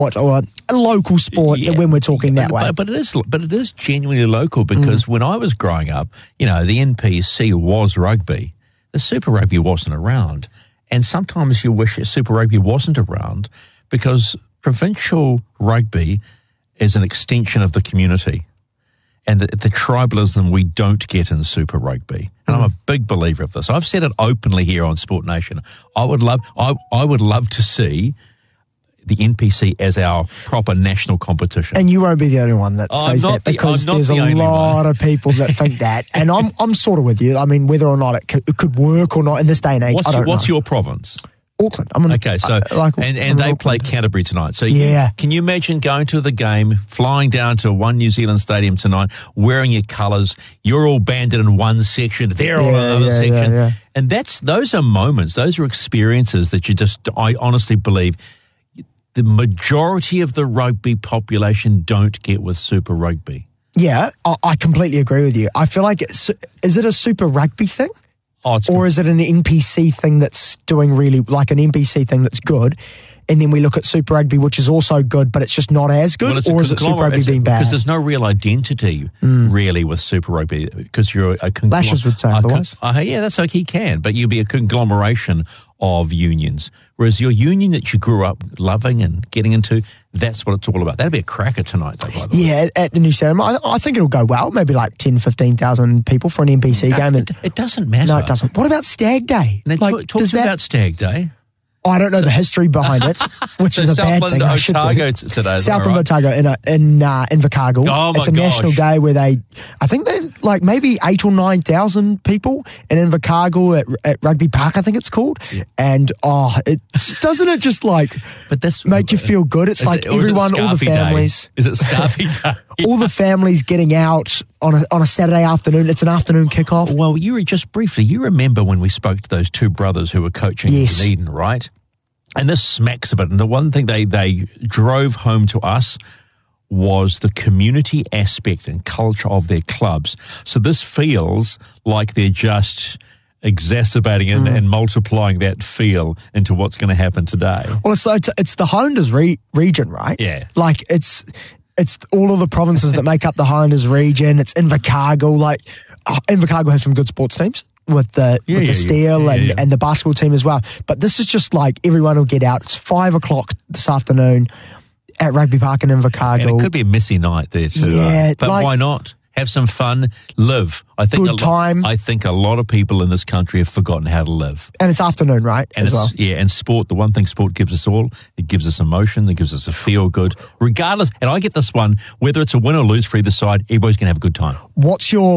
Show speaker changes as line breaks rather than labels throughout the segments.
or a local sport when we're talking that way.
But it is genuinely local because when I was growing up, the NPC was rugby. The Super Rugby wasn't around. And sometimes you wish Super Rugby wasn't around because provincial rugby is an extension of the community. And the tribalism we don't get in Super Rugby. And I'm a big believer of this. I've said it openly here on Sport Nation. I would love to see the NPC as our proper national competition.
And you won't be the only one that says that because there's a lot of people that think that. And I'm sort of with you. I mean, whether or not it could work or not in this day and age, I don't know.
What's your province?
Auckland.
They play Canterbury tonight. So can you imagine going to the game, flying down to One New Zealand Stadium tonight, wearing your colours, you're all banded in one section, they're all in another section. Yeah. And those are moments, those are experiences that I honestly believe the majority of the rugby population don't get with Super Rugby.
Yeah, I completely agree with you. I feel like is it a Super Rugby thing? Or is it an NPC thing that's doing really, like an NPC thing that's good, and then we look at Super Rugby, which is also good, but it's just not as good? Or is it Super Rugby being bad?
Because there's no real identity, really, with Super Rugby, because you're a conglomeration.
Lashes would say otherwise.
That's okay, he can, but you'll be a conglomeration of unions. Whereas your union that you grew up loving and getting into, that's what it's all about. That'll be a cracker tonight, though, by the way.
Yeah, at the New Stadium. I think it'll go well. Maybe like 10, 15,000 people for an NPC game.
It doesn't matter.
No, it doesn't. What about Stag Day?
Talk to me about Stag Day.
I don't know the history behind it, which is a bad thing. I should do.
Today,
Southland Otago in Invercargill.
Oh,
it's a national day where I think they're like maybe 8,000 or 9,000 people in Invercargill at Rugby Park, I think it's called. Yeah. And doesn't it just make you feel good? It's like everyone, all the families.
Is it Scarfy Day?
All the families getting out on a Saturday afternoon. It's an afternoon kickoff.
Well, you remember when we spoke to those two brothers who were coaching in Eden, right? And this smacks of it. And the one thing they drove home to us was the community aspect and culture of their clubs. So this feels like they're just exacerbating and multiplying that feel into what's going to happen today.
Well, it's the Highlanders region, right?
Yeah.
Like it's all of the provinces that make up the Highlanders region. It's Invercargill. Invercargill has some good sports teams with the Steel and the basketball team as well. But this is just like everyone will get out. It's 5:00 this afternoon at Rugby Park in Invercargill.
And it could be a messy night there too. Yeah, but why not? Have some fun, live. I think a lot of people in this country have forgotten how to live.
And it's afternoon, right?
And and sport, the one thing sport gives us all, it gives us emotion, it gives us a feel good. Regardless, and I get this one, whether it's a win or lose for either side, everybody's going to have a good time.
What's your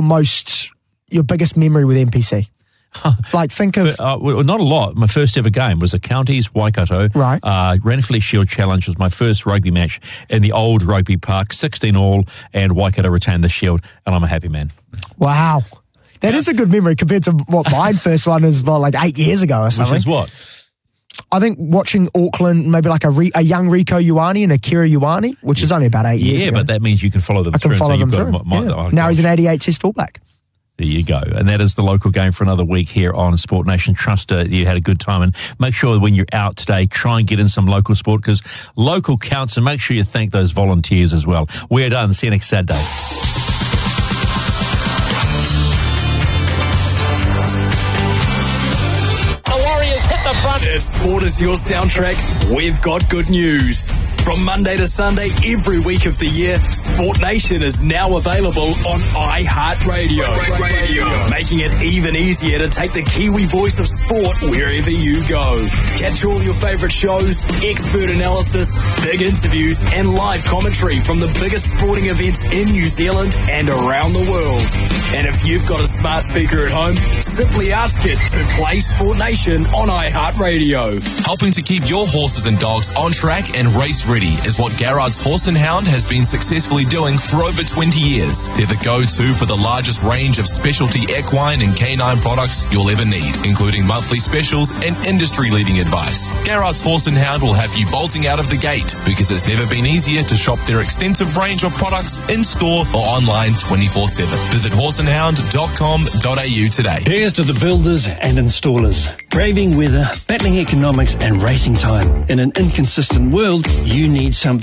biggest memory with NPC? Think of...
not a lot. My first ever game was a Counties Waikato.
Right.
Ranfurly Shield Challenge was my first rugby match in the old Rugby Park, 16 all, and Waikato retained the shield, and I'm a happy man.
Wow. That is a good memory compared to what my first one is 8 years ago or something.
Which is what?
I think watching Auckland, maybe like a young Rico Ioane and Akira Ioane, which is only about 8 years ago.
Yeah, but that means you can follow them through.
I can follow them through. Now he's an 88 Test All Black.
There you go. And that is the local game for another week here on Sport Nation. Trust you had a good time. And make sure when you're out today, try and get in some local sport because local counts. And make sure you thank those volunteers as well. We're done. See you next Saturday.
The Warriors hit the front.
If sport is your soundtrack, we've got good news. From Monday to Sunday, every week of the year, Sport Nation is now available on iHeartRadio. Making it even easier to take the Kiwi voice of sport wherever you go. Catch all your favourite shows, expert analysis, big interviews, and live commentary from the biggest sporting events in New Zealand and around the world. And if you've got a smart speaker at home, simply ask it to play Sport Nation on iHeartRadio.
Helping to keep your horses and dogs on track and race ready is what Garrard's Horse and Hound has been successfully doing for over 20 years. They're the go-to for the largest range of specialty equine and canine products you'll ever need, including monthly specials and industry-leading advice. Garrard's Horse and Hound will have you bolting out of the gate because it's never been easier to shop their extensive range of products in-store or online 24/7. Visit horseandhound.com.au today.
Here's to the builders and installers. Braving weather, battling economics and racing time. In an inconsistent world, you you need something